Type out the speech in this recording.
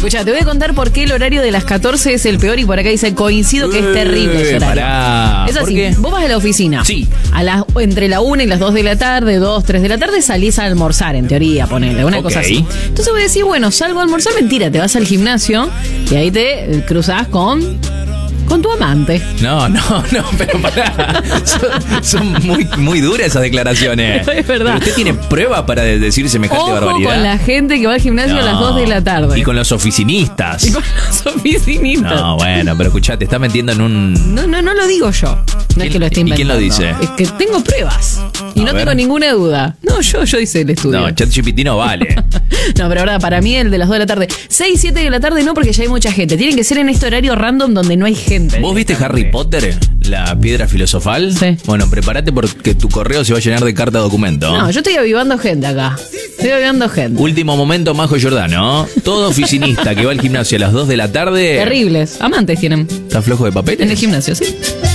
Escuchá, te voy a contar por qué el horario de las 14 es el peor y por acá dice coincido que es terrible ese horario. Pará. Es ¿Por así, qué? vos vas a la oficina. Sí. Entre la 1 y las 2 de la tarde, 2, 3 de la tarde salís a almorzar, en teoría, ponele, una cosa así. Entonces voy a decir, bueno, salgo a almorzar, mentira, te vas al gimnasio y ahí te cruzás con tu amante. No, pero pará. Son muy duras esas declaraciones. Es verdad. Pero usted tiene prueba para decir semejante Ojo barbaridad. con la gente que va al gimnasio a las 2 de la tarde. Y con los oficinistas. Y con los oficinistas. No, bueno, pero escuchá, te está metiendo en un... No lo digo yo. No es que lo esté ¿Y inventando. quién lo dice? Es que tengo pruebas. Y A no ver. tengo ninguna duda. No, yo hice el estudio. No, ChatGPT no vale. No, pero ahora para mí el de las 2 de la tarde. 6, 7 de la tarde no, porque ya hay mucha gente. Tienen que ser en este horario random donde no hay gente. ¿Vos viste Harry Potter? La piedra filosofal. Sí. Bueno, prepárate porque tu correo se va a llenar de carta documento. No, yo estoy avivando gente acá. Estoy avivando gente. Último momento, Majo Giordano. Todo oficinista que va al gimnasio a las 2 de la tarde. Terribles. Amantes tienen. ¿Está flojo de papeles? En el gimnasio, sí.